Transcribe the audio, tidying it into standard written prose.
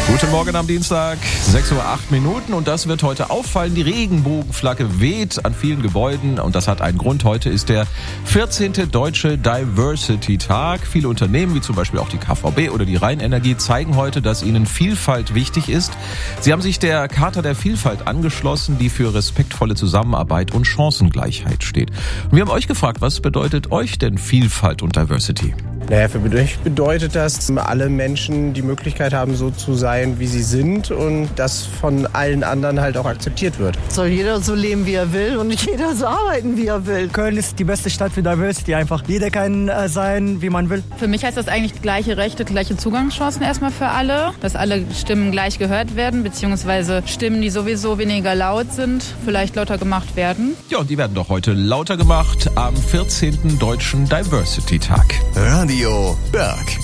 Guten Morgen am Dienstag, 6:08 Uhr und das wird heute auffallen. Die Regenbogenflagge weht an vielen Gebäuden und das hat einen Grund. Heute ist der 14. Deutsche Diversity-Tag. Viele Unternehmen, wie zum Beispiel auch die KVB oder die Rheinenergie, zeigen heute, dass ihnen Vielfalt wichtig ist. Sie haben sich der Charta der Vielfalt angeschlossen, die für respektvolle Zusammenarbeit und Chancengleichheit steht. Und wir haben euch gefragt, was bedeutet euch denn Vielfalt und Diversity? Naja, für mich bedeutet das, dass alle Menschen die Möglichkeit haben, so zu sein, wie sie sind und das von allen anderen halt auch akzeptiert wird. Soll jeder so leben, wie er will und nicht jeder so arbeiten, wie er will. Köln ist die beste Stadt für Diversity einfach. Jeder kann sein, wie man will. Für mich heißt das eigentlich gleiche Rechte, gleiche Zugangschancen erstmal für alle. Dass alle Stimmen gleich gehört werden, beziehungsweise Stimmen, die sowieso weniger laut sind, vielleicht lauter gemacht werden. Ja, und die werden doch heute lauter gemacht am 14. Deutschen Diversity-Tag. Radio Berg.